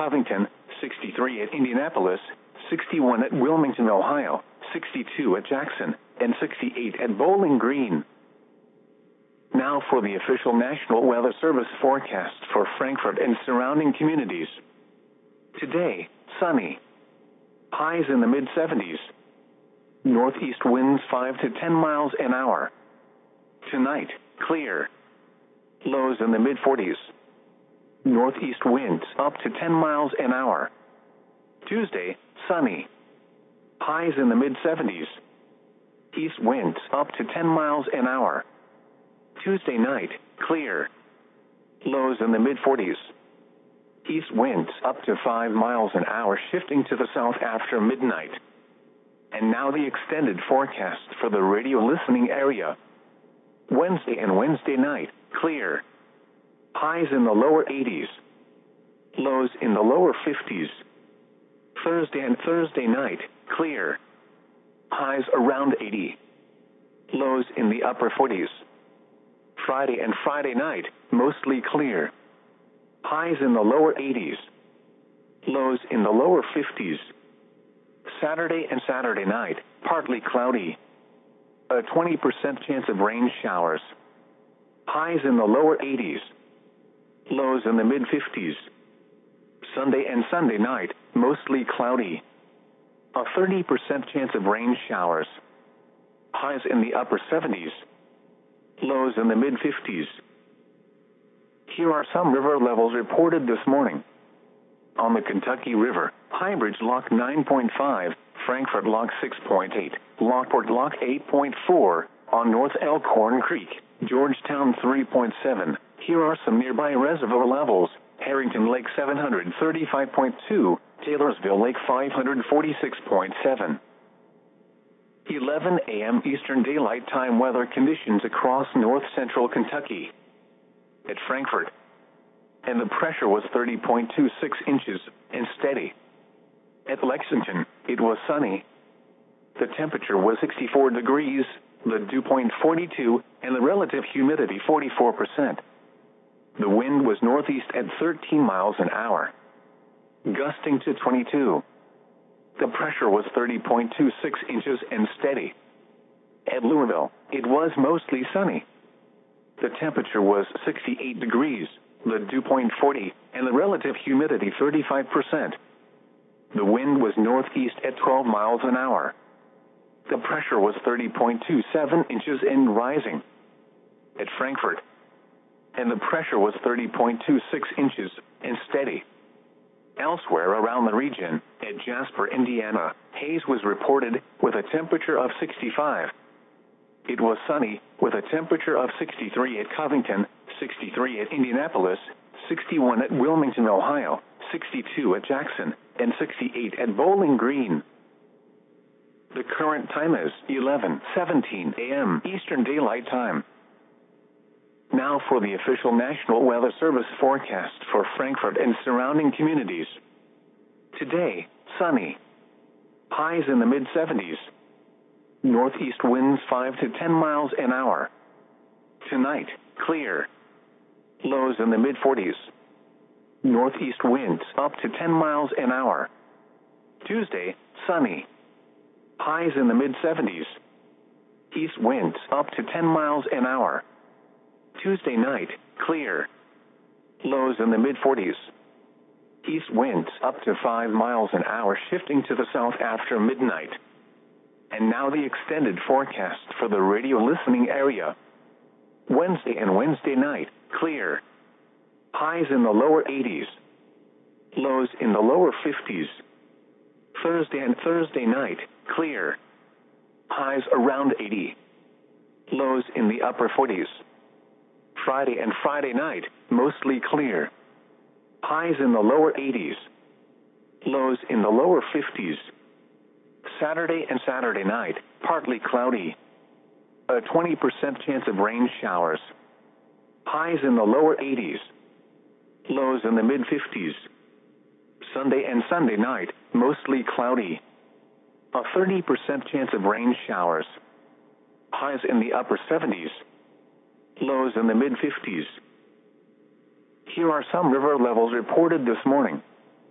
Covington, 63 at Indianapolis, 61 at Wilmington, Ohio, 62 at Jackson, and 68 at Bowling Green. Now for the official National Weather Service forecast for Frankfort and surrounding communities. Today, sunny. Highs in the mid-70s. Northeast winds 5 to 10 miles an hour. Tonight, clear. Lows in the mid-40s. Northeast winds up to 10 miles an hour. Tuesday, sunny. Highs in the mid-70s. East winds up to 10 miles an hour. Tuesday night, clear. Lows in the mid-40s. East winds up to 5 miles an hour, shifting to the south after midnight. And now the extended forecast for the radio listening area. Wednesday and Wednesday night, clear. Highs in the lower 80s. Lows in the lower 50s. Thursday and Thursday night, clear. Highs around 80. Lows in the upper 40s. Friday and Friday night, mostly clear. Highs in the lower 80s. Lows in the lower 50s. Saturday and Saturday night, partly cloudy. A 20% chance of rain showers. Highs in the lower 80s. Lows in the mid-50s. Sunday and Sunday night, mostly cloudy. A 30% chance of rain showers. Highs in the upper 70s. Lows in the mid-50s. Here are some river levels reported this morning. On the Kentucky River, Highbridge Lock 9.5, Frankfort Lock 6.8, Lockport Lock 8.4, on North Elkhorn Creek, Georgetown 3.7. Here are some nearby reservoir levels. Harrington Lake 735.2, Taylorsville Lake 546.7. 11 a.m. Eastern Daylight Time weather conditions across north central Kentucky. At Frankfort, and the pressure was 30.26 inches and steady. At Lexington, it was sunny. The temperature was 64 degrees, the dew point 42, and the relative humidity 44%. The wind was northeast at 13 miles an hour, gusting to 22. The pressure was 30.26 inches and steady. At Louisville, it was mostly sunny. The temperature was 68 degrees, the dew point 40, and the relative humidity 35%. The wind was northeast at 12 miles an hour. The pressure was 30.27 inches and rising. At Frankfort, and the pressure was 30.26 inches and steady. Elsewhere around the region, at Jasper, Indiana, haze was reported with a temperature of 65. It was sunny with a temperature of 63 at Covington, 63 at Indianapolis, 61 at Wilmington, Ohio, 62 at Jackson, and 68 at Bowling Green. The current time is 11:17 a.m. Eastern Daylight Time. Now for the official National Weather Service forecast for Frankfort and surrounding communities. Today, sunny. Highs in the mid-70s. Northeast winds 5 to 10 miles an hour. Tonight, clear. Lows in the mid-40s. Northeast winds up to 10 miles an hour. Tuesday, sunny. Highs in the mid-70s. East winds up to 10 miles an hour. Tuesday night, clear. Lows in the mid-40s. East winds up to 5 miles an hour, shifting to the south after midnight. And now the extended forecast for the radio listening area. Wednesday and Wednesday night, clear. Highs in the lower 80s. Lows in the lower 50s. Thursday and Thursday night, clear. Highs around 80. Lows in the upper 40s. Friday and Friday night, mostly clear. Highs in the lower 80s. Lows in the lower 50s. Saturday and Saturday night, partly cloudy. A 20% chance of rain showers. Highs in the lower 80s. Lows in the mid-50s. Sunday and Sunday night, mostly cloudy. A 30% chance of rain showers. Highs in the upper 70s. Lows in the mid-50s. Here are some river levels reported this morning.